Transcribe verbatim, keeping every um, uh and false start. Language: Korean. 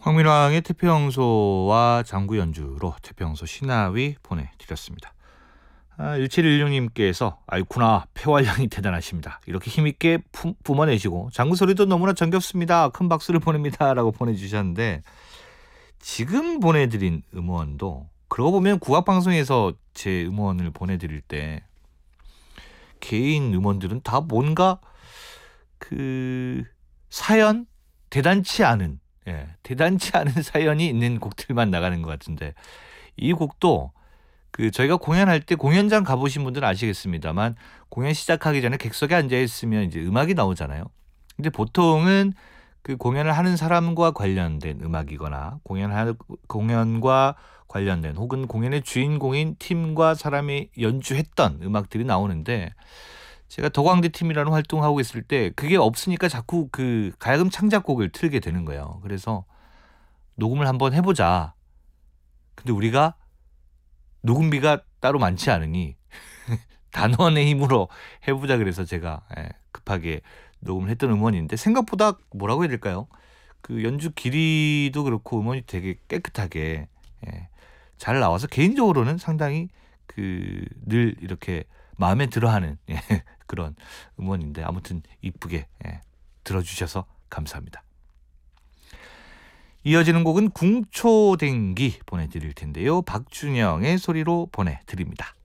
황민왕의 태평소와 장구 연주로 태평소 신하위 보내드렸습니다. 아, 일칠일육님께서 아이쿠나 폐활량이 대단하십니다. 이렇게 힘있게 품, 뿜어내시고 장구 소리도 너무나 정겹습니다. 큰 박수를 보냅니다. 라고 보내주셨는데, 지금 보내드린 음원도 그러고 보면 국악방송에서 제 음원을 보내드릴 때 개인 음원들은 다 뭔가 그 사연 대단치 않은 예, 대단치 않은 사연이 있는 곡들만 나가는 것 같은데, 이 곡도 그 저희가 공연할 때 공연장 가보신 분들은 아시겠습니다만, 공연 시작하기 전에 객석에 앉아 있으면 이제 음악이 나오잖아요. 근데 보통은 그 공연을 하는 사람과 관련된 음악이거나 공연할 공연과 관련된 혹은 공연의 주인공인 팀과 사람이 연주했던 음악들이 나오는데, 제가 더광대 팀이라는 활동을 하고 있을 때 그게 없으니까 자꾸 그 가야금 창작곡을 틀게 되는 거예요. 그래서 녹음을 한번 해보자. 근데 우리가 녹음비가 따로 많지 않으니 단원의 힘으로 해보자 그래서 제가 예, 급하게 녹음을 했던 음원인데, 생각보다 뭐라고 해야 될까요? 그 연주 길이도 그렇고 음원이 되게 깨끗하게 예, 잘 나와서 개인적으로는 상당히 그 늘 이렇게 마음에 들어하는 예, 그런 음원인데, 아무튼 이쁘게 예, 들어주셔서 감사합니다. 이어지는 곡은 궁초댕기 보내드릴 텐데요. 박준영의 소리로 보내드립니다.